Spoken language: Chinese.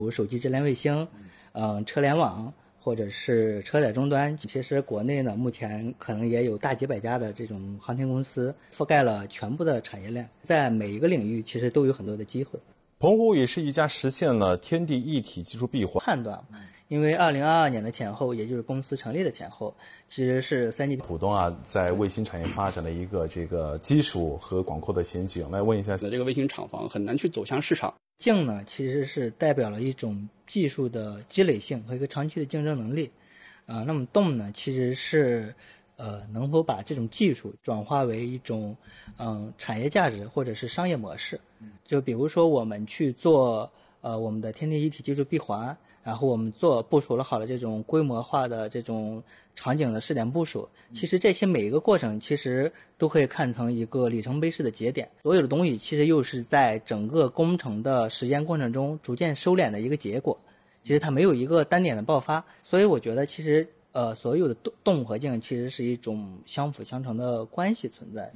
如手机智联卫星，车联网，或者是车载终端。其实国内呢，目前可能也有大几百家的这种航天公司，覆盖了全部的产业链，在每一个领域其实都有很多的机会。 澎湖也是一家实现了天地一体技术闭环判断，因为2022年的前后，也就是公司成立的前后，其实是3G 浦东啊，在卫星产业发展的一个这个基础和广阔的前景。来问一下， 这个卫星厂房很难去走向市场。 竞呢，其实是代表了一种技术的积累性和一个长期的竞争能力，那么动呢，其实是能否把这种技术转化为一种产业价值或者是商业模式。就比如说我们去做我们的天地一体技术闭环，然后我们部署了好的这种规模化的这种场景的试点部署，其实这些每一个过程其实都可以看成一个里程碑式的节点，所有的东西其实又是在整个工程的时间过程中逐渐收敛的一个结果，其实它没有一个单点的爆发。所以我觉得其实所有的动和静其实是一种相辅相成的关系存在。